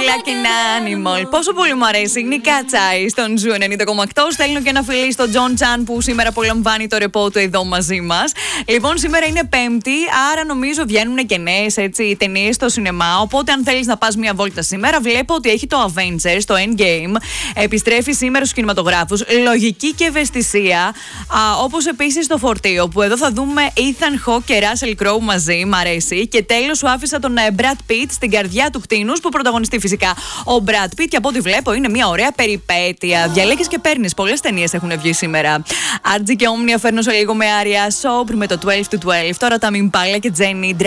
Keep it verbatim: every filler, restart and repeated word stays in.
Like an animal. Πόσο πολύ μου αρέσει. Είναι η Κατσάη στον Ζου ενενήντα κόμμα οκτώ. Στέλνω και ένα φιλί στον Τζον Τσάν που σήμερα απολαμβάνει το ρεπό του εδώ μαζί μας. Λοιπόν, σήμερα είναι Πέμπτη, άρα νομίζω βγαίνουν και νέες ταινίες στο σινεμά. Οπότε, αν θέλεις να πας μια βόλτα σήμερα, βλέπω ότι έχει το Avengers, το Endgame. Επιστρέφει σήμερα στους κινηματογράφους. Λογική και ευαισθησία. Όπως επίσης το Φορτίο, που εδώ θα δούμε Ethan Hawke και Russell Crowe μαζί. Μ' αρέσει. Και τέλος, σου άφησα τον Brad Pitt στην καρδιά του κτήνους, που πρωταγωνιστεί φυσικά ο Brad Pitt. Και από ό,τι βλέπω, είναι μια ωραία περιπέτεια. Διαλέγεις και παίρνεις. Πολλές ταινίες έχουν βγει σήμερα. Άρτζι και Όμνια φέρνω σε λίγο με Άρια Σόπρ με το twelve to twelve. Τώρα τα Μιμπάλα και Τζένι.